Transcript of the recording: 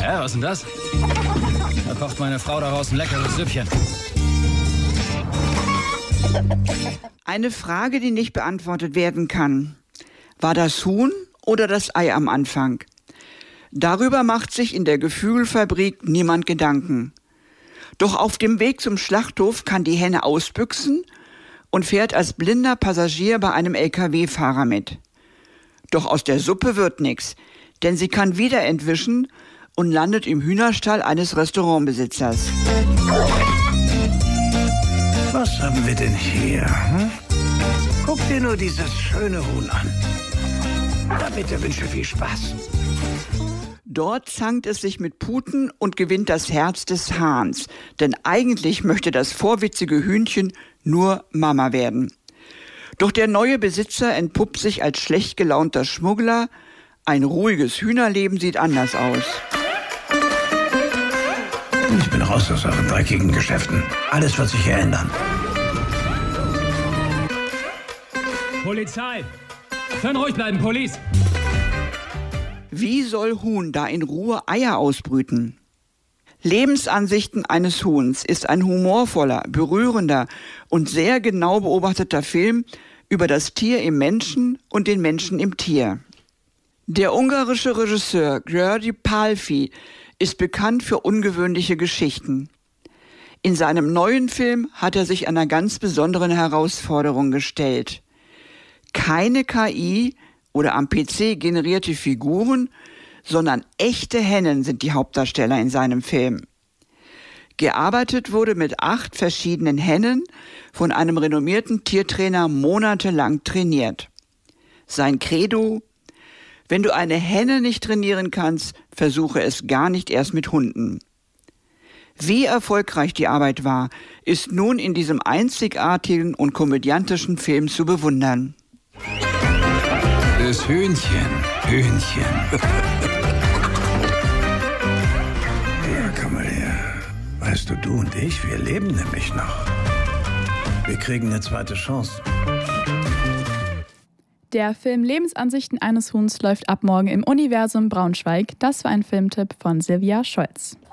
Hä, was ist denn das? Da kocht meine Frau daraus ein leckeres Süppchen. Eine Frage, die nicht beantwortet werden kann. War das Huhn oder das Ei am Anfang? Darüber macht sich in der Geflügelfabrik niemand Gedanken. Doch auf dem Weg zum Schlachthof kann die Henne ausbüchsen und fährt als blinder Passagier bei einem LKW-Fahrer mit. Doch aus der Suppe wird nichts, denn sie kann wieder entwischen und landet im Hühnerstall eines Restaurantbesitzers. Was haben wir denn hier? Hm? Guck dir nur dieses schöne Huhn an. Na bitte, wünsche viel Spaß. Dort zankt es sich mit Puten und gewinnt das Herz des Hahns. Denn eigentlich möchte das vorwitzige Hühnchen nur Mama werden. Doch der neue Besitzer entpuppt sich als schlecht gelaunter Schmuggler. Ein ruhiges Hühnerleben sieht anders aus. Ich bin raus aus euren dreckigen Geschäften. Alles wird sich hier ändern. Polizei! Können ruhig bleiben, Police! Wie soll Huhn da in Ruhe Eier ausbrüten? Lebensansichten eines Huhns ist ein humorvoller, berührender und sehr genau beobachteter Film über das Tier im Menschen und den Menschen im Tier. Der ungarische Regisseur György Pálffy ist bekannt für ungewöhnliche Geschichten. In seinem neuen Film hat er sich einer ganz besonderen Herausforderung gestellt. Keine KI oder am PC generierte Figuren, sondern echte Hennen sind die Hauptdarsteller in seinem Film. Gearbeitet wurde mit 8 verschiedenen Hennen, von einem renommierten Tiertrainer monatelang trainiert. Sein Credo: Wenn du eine Henne nicht trainieren kannst, versuche es gar nicht erst mit Hunden. Wie erfolgreich die Arbeit war, ist nun in diesem einzigartigen und komödiantischen Film zu bewundern. Das Hühnchen. Ja, komm mal her. Weißt du und ich, wir leben nämlich noch. Wir kriegen eine zweite Chance. Der Film Lebensansichten eines Huhns läuft ab morgen im Universum Braunschweig. Das war ein Filmtipp von Silvia Scholz.